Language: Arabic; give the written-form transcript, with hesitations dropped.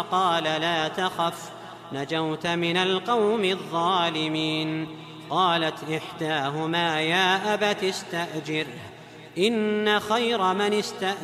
قال لا تخف نجوت من القوم الظالمين. قالت إحداهما يا أبت استأجره إن خير من استأجره